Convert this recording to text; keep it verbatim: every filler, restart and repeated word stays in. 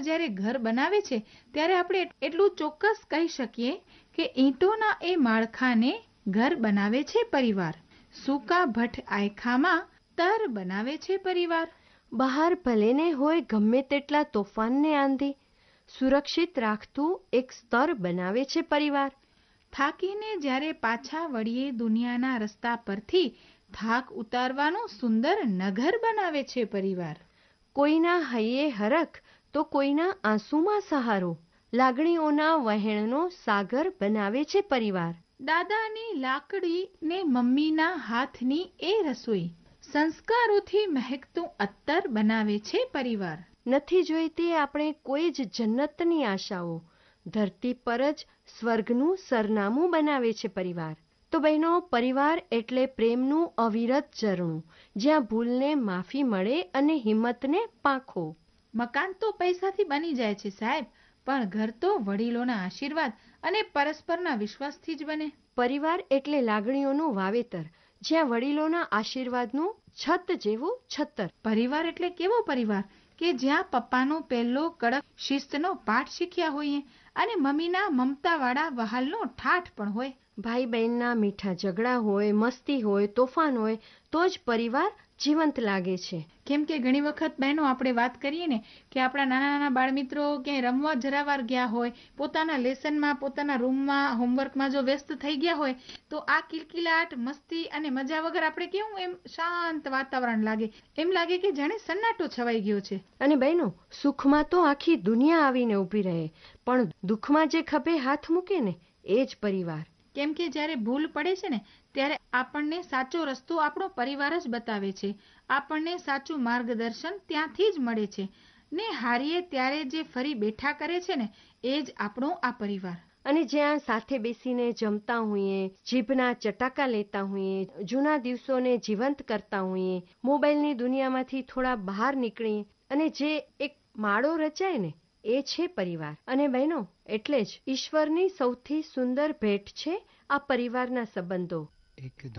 જ્યારે ઘર બનાવે છે ત્યારે આપણે એટલું ચોક્કસ કહી શકીએ કે ઈંટોના એ માળખાને ઘર બનાવે છે પરિવાર. સૂકા ભઠ્ઠ આયખામાં તર બનાવે છે પરિવાર. બહાર ભલેને હોય ગમે તેટલા તોફાનને આંધી, સુરક્ષિત રાખતું એક સ્તર બનાવે છે પરિવાર. થાકીને જ્યારે પાછા વળીએ દુનિયાના રસ્તા પરથી થાક ઉતારવાનું સુંદર નગર બનાવે છે પરિવાર. કોઈના હૈયે હરખ તો કોઈના આંસુમાં સહારો, લાગણીઓના વહેણનો સાગર બનાવે છે પરિવાર. દાદાની લાકડી ને મમ્મીના હાથની એ રસોઈ સંસ્કારોથી મહેકતું અત્તર બનાવે છે પરિવાર. નથી જોઈતી આપણે કોઈ જ જન્નતની આશાઓ, ધરતી પર જ સ્વર્ગનું સરનામું બનાવે છે પરિવાર. તો બહેનો, પરિવાર એટલે પ્રેમનું અવિરત ઝરણું, જ્યાં ભૂલને માફી મળે અને હિંમતને પાંખો. મકાન તો પૈસાથી બની જાય છે સાહેબ, પણ ઘર તો વડીલોના આશીર્વાદ અને પરસ્પરના વિશ્વાસથી જ બને. પરિવાર એટલે લાગણીઓનું વાવેતર, જ્યાં વડીલોના આશીર્વાદનું છત જેવું છત્તર. પરિવાર એટલે કેવો પરિવાર કે જ્યાં પપ્પાનો પહેલો કડક શિસ્તનો પાઠ શીખ્યા હોઈએ અને મમ્મીના મમતાવાળા વહાલનો ઠાઠ પણ હોય. ભાઈ બહેનના મીઠા ઝઘડા હોય, મસ્તી હોય, તોફાન હોય, તો જ પરિવાર જીવંત લાગે છે. કેમ કે ઘણી વખત બહેનો આપણે વાત કરીએ ને કે આપણા નાના નાના બાળમિત્રો ક્યાંય રમવા જરાવાર ગયા હોય, પોતાના લેસનમાં, પોતાના રૂમમાં, હોમવર્કમાં જો વ્યસ્ત થઈ ગયા હોય, તો આ કિલકિલાટ, મસ્તી અને મજા વગર આપણે કેવું એમ શાંત વાતાવરણ લાગે, એમ લાગે કે જાણે સન્નાટો છવાઈ ગયો છે. અને બહેનો, સુખમાં તો આખી દુનિયા આવીને ઊભી રહે, પણ દુઃખમાં જે ખભે હાથ મૂકે ને એ જ પરિવાર. કેમ કે જ્યારે ભૂલ પડે છે ને ત્યારે આપણને સાચો રસ્તો આપણો પરિવાર જ બતાવે છે. આપણને સાચું માર્ગદર્શન ત્યાંથી જ મળે છે ને હારીએ ત્યારે જે ફરી બેઠા કરે છે ને એ જ આપણો આ પરિવાર. અને જ્યાં સાથે બેસીને જમતા હોઈએ, જીભના ચટાકા લેતા હોઈએ, જૂના દિવસોને જીવંત કરતા હોઈએ, મોબાઈલની દુનિયામાંથી થોડા બહાર નીકળી અને જે એક માળો રચાય ને એ છે પરિવાર. અને બહેનો, એટલે જ ઈશ્વરની સૌથી સુંદર ભેટ છે આ પરિવારના સંબંધો.